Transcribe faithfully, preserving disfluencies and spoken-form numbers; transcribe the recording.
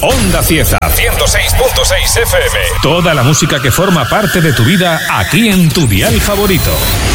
Onda Cieza, ciento seis punto seis F M. Toda la música que forma parte de tu vida aquí en tu dial favorito.